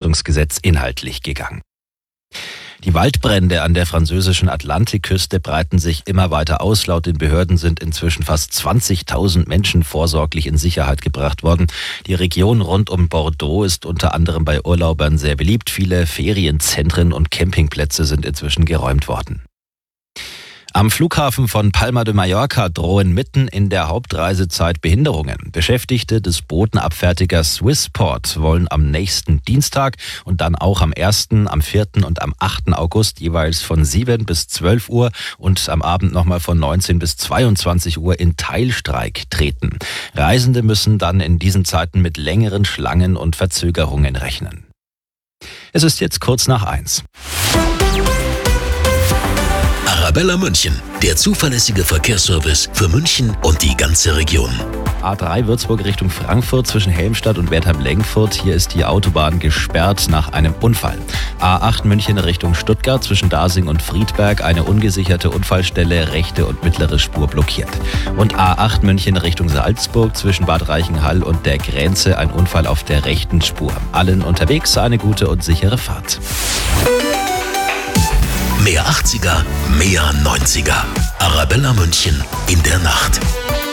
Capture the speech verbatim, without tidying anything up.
Verfassungsgesetz inhaltlich gegangen. Die Waldbrände an der französischen Atlantikküste breiten sich immer weiter aus. Laut den Behörden sind inzwischen fast zwanzigtausend Menschen vorsorglich in Sicherheit gebracht worden. Die Region rund um Bordeaux ist unter anderem bei Urlaubern sehr beliebt. Viele Ferienzentren und Campingplätze sind inzwischen geräumt worden. Am Flughafen von Palma de Mallorca drohen mitten in der Hauptreisezeit Behinderungen. Beschäftigte des Botenabfertigers Swissport wollen am nächsten Dienstag und dann auch am ersten, am vierten und am achten August jeweils von sieben bis zwölf Uhr und am Abend nochmal von neunzehn bis zweiundzwanzig Uhr in Teilstreik treten. Reisende müssen dann in diesen Zeiten mit längeren Schlangen und Verzögerungen rechnen. Es ist jetzt kurz nach eins. Arabella München, der zuverlässige Verkehrsservice für München und die ganze Region. A drei Würzburg Richtung Frankfurt zwischen Helmstadt und Wertheim-Lengfurt. Hier ist die Autobahn gesperrt nach einem Unfall. A acht München Richtung Stuttgart zwischen Dasing und Friedberg. Eine ungesicherte Unfallstelle, rechte und mittlere Spur blockiert. Und A acht München Richtung Salzburg zwischen Bad Reichenhall und der Grenze. Ein Unfall auf der rechten Spur. Allen unterwegs eine gute und sichere Fahrt. Mehr achtziger, mehr neunziger. Arabella München in der Nacht.